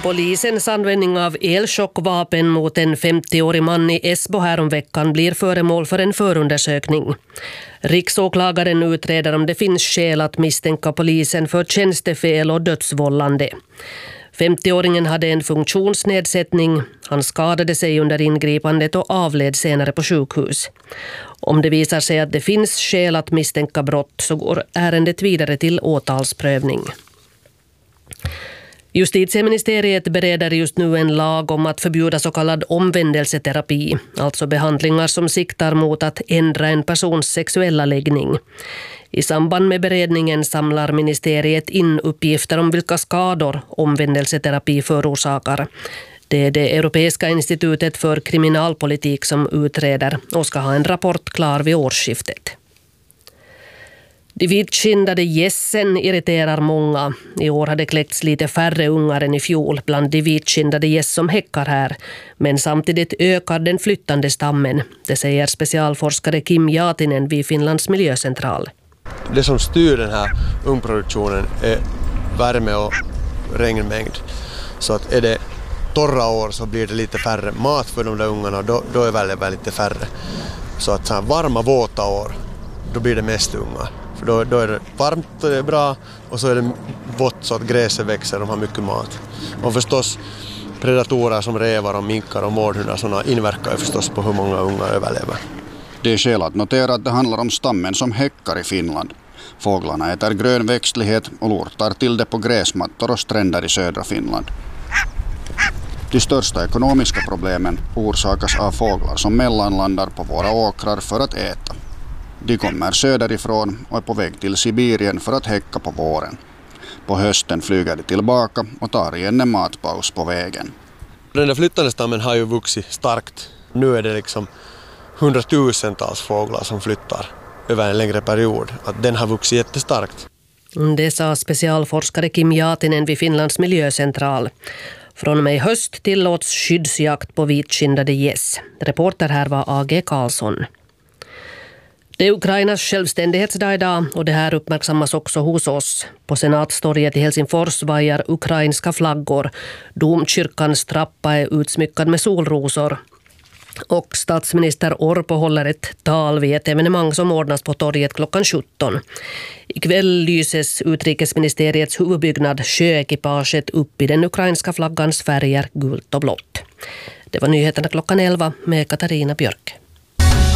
Polisens användning av elchockvapen mot en 50-årig man i Esbo häromveckan blir föremål för en förundersökning. Riksåklagaren utreder om det finns skäl att misstänka polisen för tjänstefel och dödsvållande. 50-åringen hade en funktionsnedsättning. Han skadade sig under ingripandet och avled senare på sjukhus. Om det visar sig att det finns skäl att misstänka brott så går ärendet vidare till åtalsprövning. Justitieministeriet bereder just nu en lag om att förbjuda så kallad omvändelseterapi, alltså behandlingar som siktar mot att ändra en persons sexuella läggning. I samband med beredningen samlar ministeriet in uppgifter om vilka skador omvändelseterapi förorsakar. Det är det Europeiska institutet för kriminalpolitik som utreder och ska ha en rapport klar vid årsskiftet. De vitkindade gässen irriterar många. I år hade kläckts lite färre ungar än i fjol bland de vitkindade gäss som häckar här. Men samtidigt ökar den flyttande stammen. Det säger specialforskare Kim Jaatinen vid Finlands miljöcentral. Det som styr den här ungproduktionen är värme och regnmängd. Så att är det torra år så blir det lite färre mat för de där ungarna, då är väldigt lite färre. Så att så här varma, våta år, då blir det mest ungar. För då är det varmt och det är bra, och så är det vått så att gräset växer och de har mycket mat. Och förstås predatorer som rävar och minkar och mårdhundar sådana inverkar ju förstås på hur många ungar överlever. Det är skäl att notera att det handlar om stammen som häckar i Finland. Fåglarna äter grön växtlighet och lortar till det på gräsmattor och stränder i södra Finland. De största ekonomiska problemen orsakas av fåglar som mellanlandar på våra åkrar för att äta. De kommer söderifrån och är på väg till Sibirien för att häcka på våren. På hösten flyger de tillbaka och tar igen en matpaus på vägen. Den där flyttande stammen har ju vuxit starkt. Nu är det liksom hundratusentals fåglar som flyttar över en längre period. Att den har vuxit jättestarkt. Det sa specialforskare Kim Jaatinen vid Finlands miljöcentral. Från och med höst tillåts skyddsjakt på vitkindade gäss. Reporter här var A.G. Karlsson. Det är Ukrainas självständighetsdag idag och det här uppmärksammas också hos oss. På Senatstorget i Helsingfors vajar ukrainska flaggor. Domkyrkans trappa är utsmyckad med solrosor. Och statsminister Orpo håller ett tal vid ett evenemang som ordnas på torget klockan 17. Ikväll lyses utrikesministeriets huvudbyggnad sjöekipaget upp i den ukrainska flaggans färger gult och blått. Det var nyheterna klockan 11 med Katarina Björk.